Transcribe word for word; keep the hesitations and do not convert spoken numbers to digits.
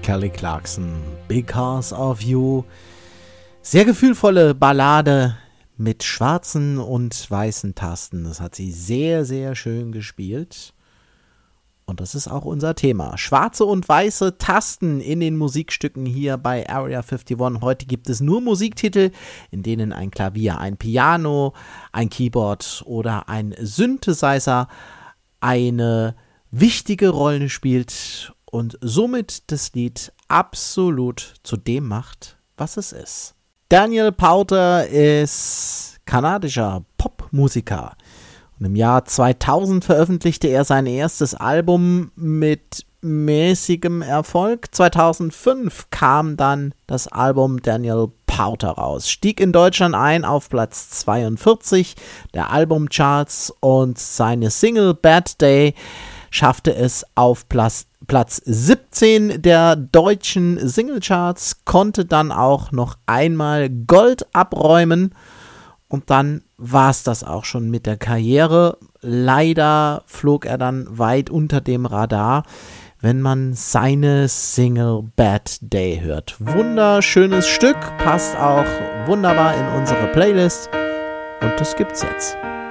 Kelly Clarkson, Because of You. Sehr gefühlvolle Ballade mit schwarzen und weißen Tasten. Das hat sie sehr, sehr schön gespielt. Und das ist auch unser Thema. Schwarze und weiße Tasten in den Musikstücken hier bei Area einundfünfzig. Heute gibt es nur Musiktitel, in denen ein Klavier, ein Piano, ein Keyboard oder ein Synthesizer eine wichtige Rolle spielt und somit das Lied absolut zu dem macht, was es ist. Daniel Powter ist kanadischer Popmusiker. Und im Jahr zweitausend veröffentlichte er sein erstes Album mit mäßigem Erfolg. zweitausendfünf kam dann das Album Daniel Powter raus, stieg in Deutschland ein auf Platz zweiundvierzig der Albumcharts und seine Single Bad Day schaffte es auf Platz, Platz siebzehn der deutschen Singlecharts, konnte dann auch noch einmal Gold abräumen und dann war es das auch schon mit der Karriere. Leider flog er dann weit unter dem Radar, wenn man seine Single Bad Day hört. Wunderschönes Stück, passt auch wunderbar in unsere Playlist und das gibt's jetzt.